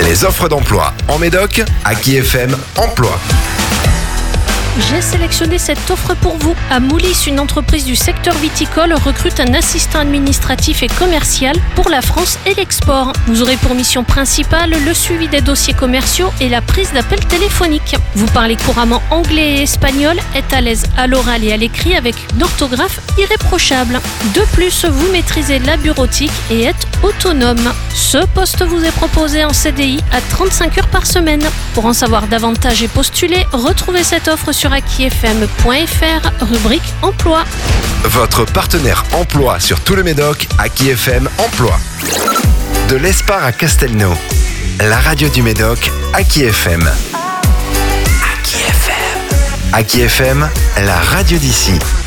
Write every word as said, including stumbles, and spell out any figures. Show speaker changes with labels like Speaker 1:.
Speaker 1: Les offres d'emploi en Médoc, Aki F M Emploi.
Speaker 2: J'ai sélectionné cette offre pour vous. À Moulis, une entreprise du secteur viticole recrute un assistant administratif et commercial pour la France et l'export. Vous aurez pour mission principale le suivi des dossiers commerciaux et la prise d'appels téléphoniques. Vous parlez couramment anglais et espagnol, êtes à l'aise à l'oral et à l'écrit avec une orthographe irréprochable. De plus, vous maîtrisez la bureautique et êtes autonome. Ce poste vous est proposé en C D I à trente-cinq heures par semaine. Pour en savoir davantage et postuler, retrouvez cette offre sur aki f m point f r, rubrique emploi.
Speaker 1: Votre partenaire emploi sur tout le Médoc, Aki F M Emploi. De l'Espar à Castelnau, la radio du Médoc, Aki F M. Aki F M. Aki F M, la radio d'ici.